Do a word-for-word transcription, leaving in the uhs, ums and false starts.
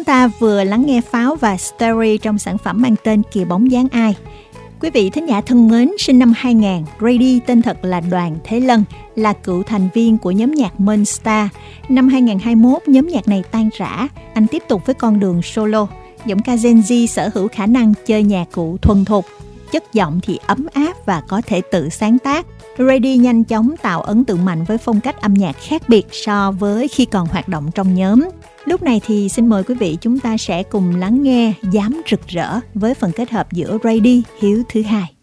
ta vừa lắng nghe Pháo và Starry trong sản phẩm mang tên Kìa Bóng Dáng Ai. Quý vị thính giả thân mến, sinh năm hai nghìn, Grady tên thật là Đoàn Thế Lân, là cựu thành viên của nhóm nhạc Monsta. Năm hai nghìn không trăm hai mươi mốt, nhóm nhạc này tan rã, anh tiếp tục với con đường solo. Giọng ca Gen Z sở hữu khả năng chơi nhạc cụ thuần thục, chất giọng thì ấm áp và có thể tự sáng tác. Grady nhanh chóng tạo ấn tượng mạnh với phong cách âm nhạc khác biệt so với khi còn hoạt động trong nhóm. Lúc này thì xin mời quý vị chúng ta sẽ cùng lắng nghe Dám Rực Rỡ với phần kết hợp giữa Grady, Hiếu thứ hai.